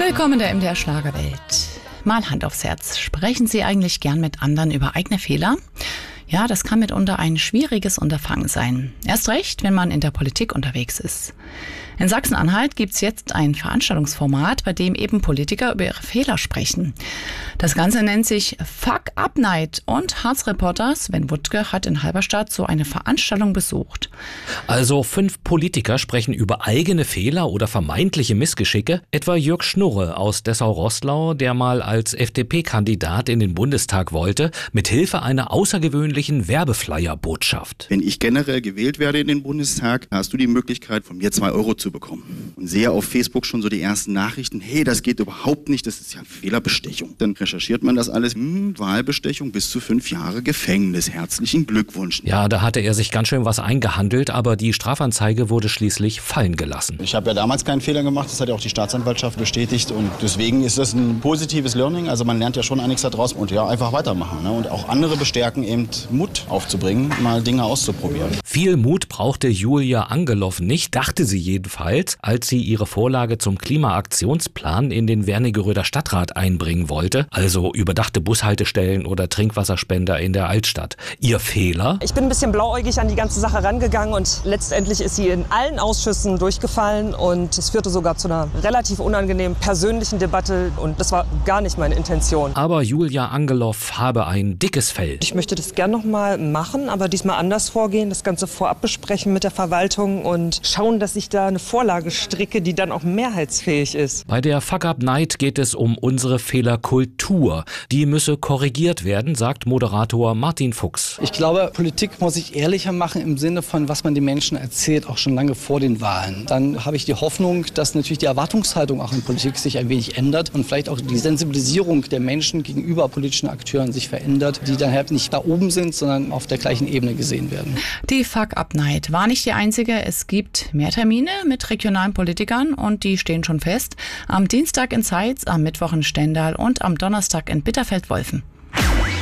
Willkommen in der MDR Schlagerwelt. Mal Hand aufs Herz. Sprechen Sie eigentlich gern mit anderen über eigene Fehler? Ja, das kann mitunter ein schwieriges Unterfangen sein. Erst recht, wenn man in der Politik unterwegs ist. In Sachsen-Anhalt gibt's jetzt ein Veranstaltungsformat, bei dem eben Politiker über ihre Fehler sprechen. Das Ganze nennt sich Fuck Up Night und Harz-Reporter Sven Wuttke hat in Halberstadt so eine Veranstaltung besucht. Also 5 Politiker sprechen über eigene Fehler oder vermeintliche Missgeschicke. Etwa Jörg Schnurre aus Dessau-Roßlau, der mal als FDP-Kandidat in den Bundestag wollte, mit Hilfe einer außergewöhnlichen Werbeflyer-Botschaft. Wenn ich generell gewählt werde in den Bundestag, hast du die Möglichkeit, von mir 2 Euro zu bekommen. Und sehe auf Facebook schon so die ersten Nachrichten, hey, das geht überhaupt nicht, das ist ja Fehlerbestechung. Dann recherchiert man das alles, Wahlbestechung bis zu 5 Jahre Gefängnis, herzlichen Glückwunsch. Ja, da hatte er sich ganz schön was eingehandelt, aber die Strafanzeige wurde schließlich fallen gelassen. Ich habe ja damals keinen Fehler gemacht, das hat ja auch die Staatsanwaltschaft bestätigt und deswegen ist das ein positives Learning, also man lernt ja schon einiges daraus und ja, einfach weitermachen, ne? Und auch andere bestärken, eben Mut aufzubringen, mal Dinge auszuprobieren. Viel Mut brauchte Julia Angelow nicht, dachte sie jedenfalls, als sie ihre Vorlage zum Klimaaktionsplan in den Wernigeröder Stadtrat einbringen wollte, also überdachte Bushaltestellen oder Trinkwasserspender in der Altstadt. Ihr Fehler? Ich bin ein bisschen blauäugig an die ganze Sache rangegangen und letztendlich ist sie in allen Ausschüssen durchgefallen und es führte sogar zu einer relativ unangenehmen persönlichen Debatte und das war gar nicht meine Intention. Aber Julia Angelow habe ein dickes Fell. Ich möchte das gern noch mal machen, aber diesmal anders vorgehen, das Ganze vorab besprechen mit der Verwaltung und schauen, dass ich da eine Vorlage stricke, die dann auch mehrheitsfähig ist. Bei der Fuck Up Night geht es um unsere Fehlerkultur. Die müsse korrigiert werden, sagt Moderator Martin Fuchs. Ich glaube, Politik muss sich ehrlicher machen im Sinne von, was man den Menschen erzählt, auch schon lange vor den Wahlen. Dann habe ich die Hoffnung, dass natürlich die Erwartungshaltung auch in Politik sich ein wenig ändert und vielleicht auch die Sensibilisierung der Menschen gegenüber politischen Akteuren sich verändert, die dann halt nicht da oben sind, sondern auf der gleichen Ebene gesehen werden. Die Fuck Up Night war nicht die einzige. Es gibt mehr Termine mit regionalen Politikern und die stehen schon fest. Am Dienstag in Zeitz, am Mittwoch in Stendal und am Donnerstag in Bitterfeld-Wolfen.